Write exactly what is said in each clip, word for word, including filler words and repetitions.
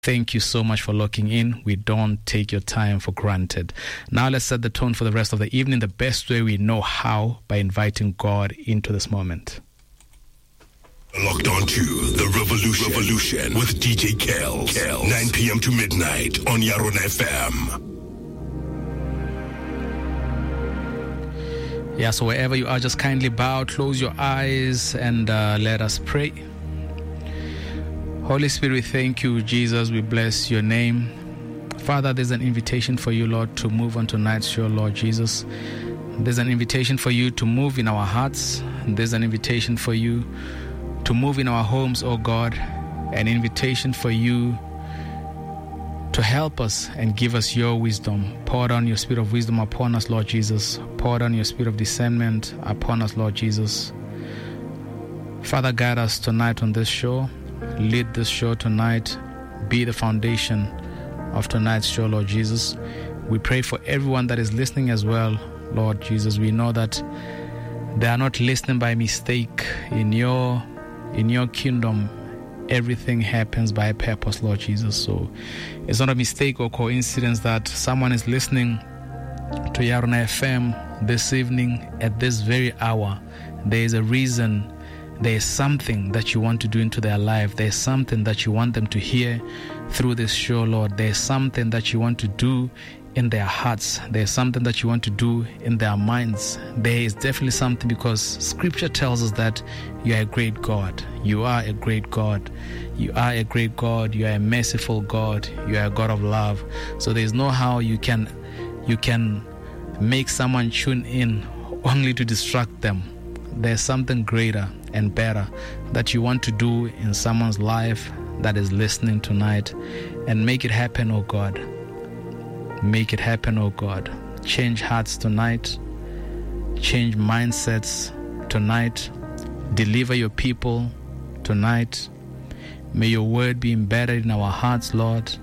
Thank you so much for locking in. We don't take your time for granted. Now let's set the tone for the rest of the evening the best way we know how, by inviting God into this moment. Locked on to The Revolution, Revolution with D J Kels, Kels. nine p.m. to midnight on Yaron F M. Yeah, so wherever you are, just kindly bow, close your eyes, and uh, let us pray. Holy Spirit, we thank you, Jesus. We bless your name. Father, there's an invitation for you, Lord, to move on tonight's show, Lord Jesus. There's an invitation for you to move in our hearts. There's an invitation for you to move in our homes, oh God. An invitation for you to help us and give us your wisdom. Pour down your spirit of wisdom upon us, Lord Jesus. Pour down your spirit of discernment upon us, Lord Jesus. Father, guide us tonight on this show. Lead this show tonight. Be the foundation of tonight's show, Lord Jesus. We pray for everyone that is listening as well, Lord Jesus. We know that they are not listening by mistake. In your in your kingdom, everything happens by purpose, Lord Jesus. So it's not a mistake or coincidence that someone is listening to Yaron F M this evening at this very hour. There is a reason. There is something that you want to do into their life. There is something that you want them to hear through this show, Lord. There is something that you want to do in their hearts. There is something that you want to do in their minds. There is definitely something, because Scripture tells us that you are a great God. You are a great God. You are a great God. You are a merciful God. You are a God of love. So there is no how you can you can make someone tune in only to distract them. There's something greater and better that you want to do in someone's life that is listening tonight. And make it happen, oh God. Make it happen, oh God. Change hearts tonight. Change mindsets tonight. Deliver your people tonight. May your word be embedded in our hearts, Lord.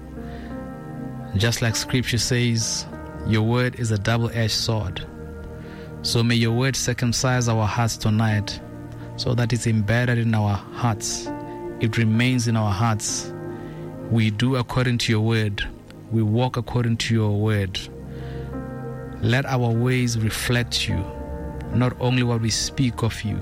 Just like Scripture says, your word is a double-edged sword. So may your word circumcise our hearts tonight, so that it's embedded in our hearts. It remains in our hearts. We do according to your word. We walk according to your word. Let our ways reflect you, not only what we speak of you.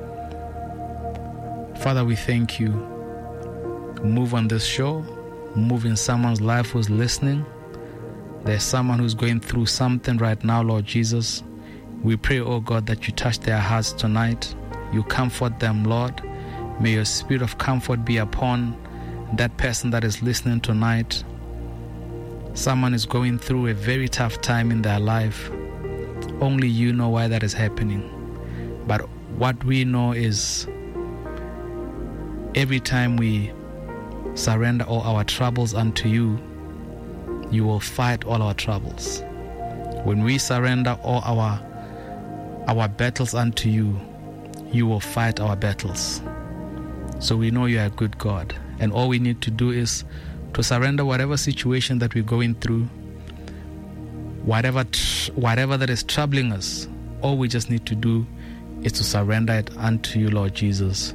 Father, we thank you. Move on this show. Move in someone's life who's listening. There's someone who's going through something right now, Lord Jesus. We pray, oh God, that you touch their hearts tonight. You comfort them, Lord. May your spirit of comfort be upon that person that is listening tonight. Someone is going through a very tough time in their life. Only you know why that is happening. But what we know is, every time we surrender all our troubles unto you, you will fight all our troubles. When we surrender all our our battles unto you, you will fight our battles. So we know you are a good God, and all we need to do is to surrender whatever situation that we're going through, whatever tr- whatever that is troubling us. All we just need to do is to surrender it unto you, Lord Jesus.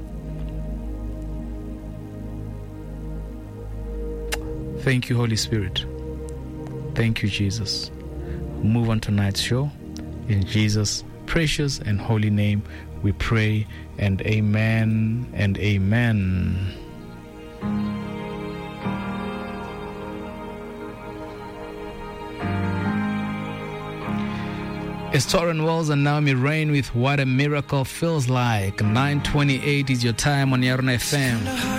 Thank you, Holy Spirit. Thank you, Jesus. Move on tonight's show. In Jesus' precious and holy name we pray, and amen and amen. It's Torren Wells and Naomi Rain with What a Miracle Feels Like. nine twenty-eight is your time on Yaron F M.